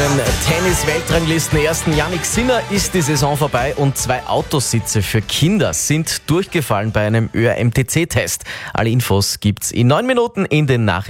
den Tennis-Weltranglisten-Ersten Jannik Sinner ist die Saison vorbei und 2 Autositze für Kinder sind durchgefallen bei einem ÖRMTC-Test. Alle Infos gibt's in 9 Minuten in den Nachrichten.